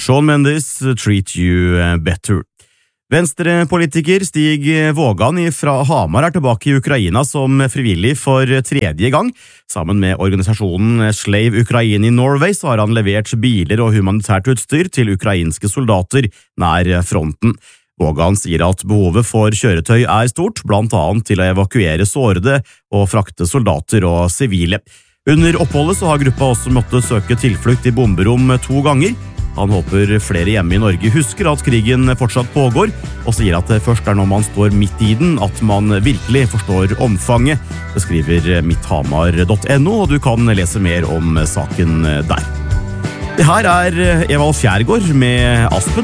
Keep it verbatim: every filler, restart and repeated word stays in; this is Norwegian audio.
Shawn Mendes, Treat You Better. Venstrepolitiker Stig Vågan fra Hamar er tilbake i Ukraina som frivillig for tredje gang. Sammen med organisasjonen Slave Ukraine i Norway så har han levert biler og humanitært utstyr til ukrainske soldater nær fronten. Vågan sier at behovet for kjøretøy er stort, blant annet til å evakuere sårede og frakte soldater og sivile. Under oppholdet så har gruppa også måttet søke tilflukt i bomberom to ganger. Han håper flere hjemme i Norge husker at krigen fortsatt pågår, og sier at det først er når man står midt i den at man virkelig forstår omfanget. Det skriver midthamar punktum no, og du kan lese mer om saken der. Det her er Evald Fjærgård med Aspen.